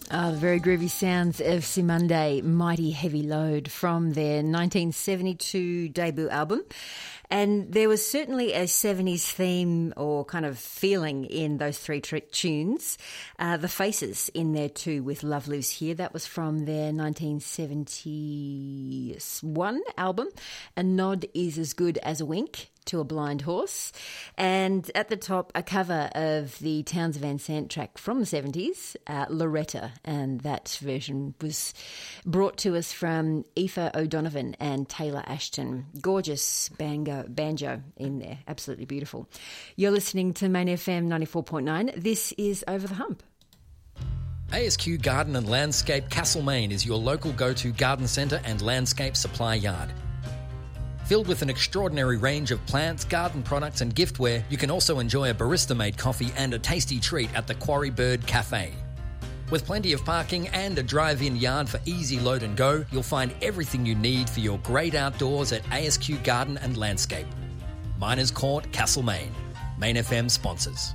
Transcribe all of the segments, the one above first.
The very groovy sounds of Simande, Mighty Heavy Load, from their 1972 debut album. And there was certainly a 70s theme or kind of feeling in those three tunes. The Faces in there too, with Love Lives Here. That was from their 1971 album. A Nod Is As Good As a Wink to a Blind Horse. And at the top, a cover of the Townes Van Sant track from the 70s, Loretta. And that version was brought to us from Aoife O'Donovan and Taylor Ashton. Gorgeous banjo in there. Absolutely beautiful. You're listening to Main FM 94.9. This is Over the Hump. ASQ Garden and Landscape Castlemaine is your local go-to garden centre and landscape supply yard. Filled with an extraordinary range of plants, garden products and giftware, you can also enjoy a barista-made coffee and a tasty treat at the Quarry Bird Cafe. With plenty of parking and a drive-in yard for easy load and go, you'll find everything you need for your great outdoors at ASQ Garden and Landscape. Miners Court, Castlemaine. Main FM sponsors.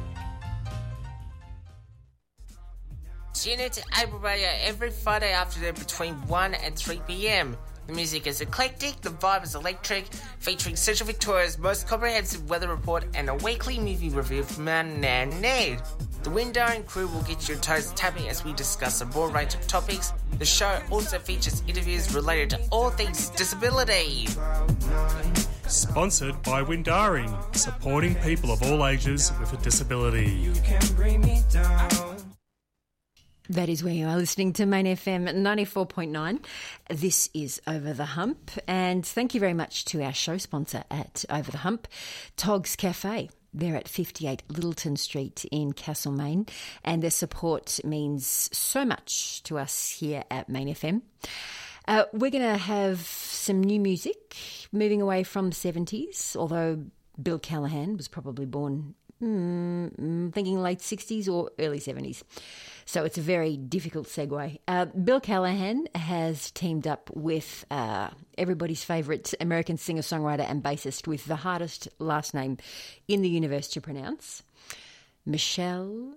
Tune in to Able Radio every Friday afternoon between 1 and 3 p.m. The music is eclectic, the vibe is electric, featuring Central Victoria's most comprehensive weather report and a weekly movie review from our Nan Ned. The Windaring crew will get your toes tapping as we discuss a broad range of topics. The show also features interviews related to all things disability. Sponsored by Windaring, supporting people of all ages with a disability. You can bring me down. That is where you are listening to Main FM 94.9. This is Over the Hump, and thank you very much to our show sponsor at Over the Hump, Togs Cafe. They're at 58 Littleton Street in Castlemaine, and their support means so much to us here at Main FM. We're going to have some new music, moving away from the 70s, although Bill Callahan was probably born thinking late 60s or early 70s. So it's a very difficult segue. Bill Callahan has teamed up with everybody's favourite American singer-songwriter and bassist with the hardest last name in the universe to pronounce, Michelle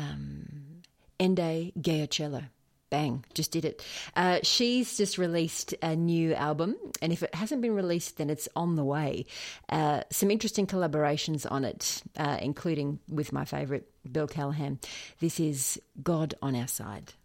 Ende Giocello. Bang, just did it. She's just released a new album, and if it hasn't been released, then it's on the way. Some interesting collaborations on it, including with my favourite, Bill Callahan. This is God on Our Side.